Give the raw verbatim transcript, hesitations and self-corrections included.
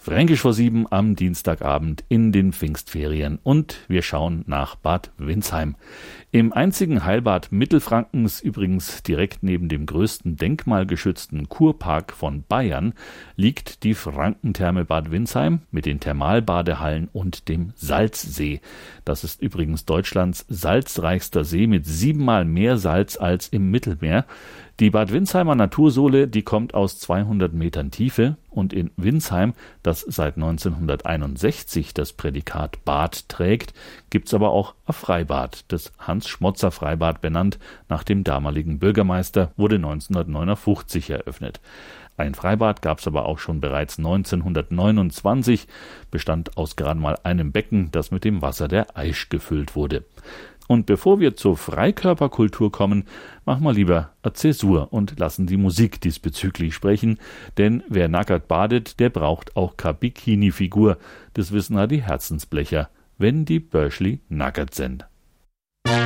Fränkisch vor sieben am Dienstagabend in den Pfingstferien und wir schauen nach Bad Windsheim. Im einzigen Heilbad Mittelfrankens, übrigens direkt neben dem größten denkmalgeschützten Kurpark von Bayern, liegt die Frankentherme Bad Windsheim mit den Thermalbadehallen und dem Salzsee. Das ist übrigens Deutschlands salzreichster See mit siebenmal mehr Salz als im Mittelmeer. Die Bad Windsheimer Natursohle, die kommt aus zweihundert Metern Tiefe und in Windsheim, das seit neunzehnhunderteinundsechzig das Prädikat Bad trägt, gibt's aber auch ein Freibad. Das Hans-Schmotzer-Freibad, benannt nach dem damaligen Bürgermeister, wurde neunzehnhundertneunundfünfzig eröffnet. Ein Freibad gab's aber auch schon bereits neunzehnhundertneunundzwanzig, bestand aus gerade mal einem Becken, das mit dem Wasser der Aisch gefüllt wurde. Und bevor wir zur Freikörperkultur kommen, machen wir lieber eine Zäsur und lassen die Musik diesbezüglich sprechen, denn wer nackert badet, der braucht auch keine Bikini-Figur. Das wissen ja die Herzensblecher, wenn die Börschli nackert sind.